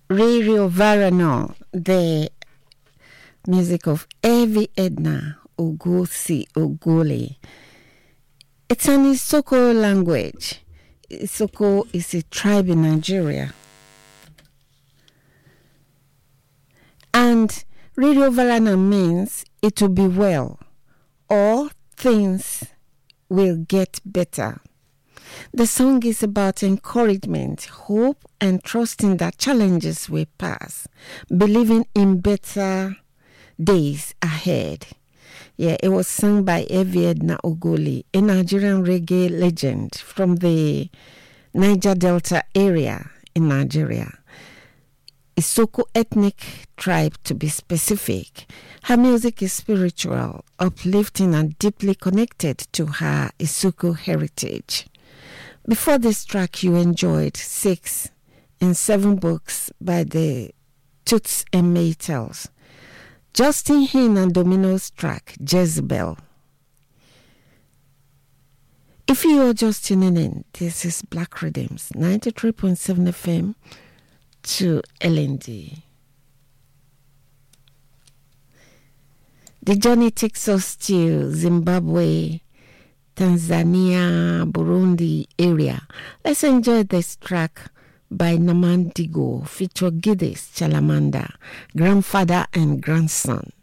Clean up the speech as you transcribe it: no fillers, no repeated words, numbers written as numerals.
Radio Varanol, the music of Evi Edna Ogosi Ogole. It's an Isoko language. Isoko is a tribe in Nigeria. And Radio Varana means it will be well, or things will get better. The song is about encouragement, hope, and trusting that challenges will pass, believing in better days ahead. Yeah, it was sung by Evi Edna Ogole, a Nigerian reggae legend from the Niger Delta area in Nigeria. Isoko ethnic tribe, to be specific. Her music is spiritual, uplifting, and deeply connected to her Isoko heritage. Before this track, you enjoyed 6 and 7 books by the Toots and Maytals. Justin Hin and Domino's track, Jezebel. If you are just tuning in, this is Black Rhythms, 93.7 FM to LND. The journey takes us to Zimbabwe, Tanzania, Burundi area. Let's enjoy this track by Namandigo, feature Giddes Chalamanda, grandfather and grandson.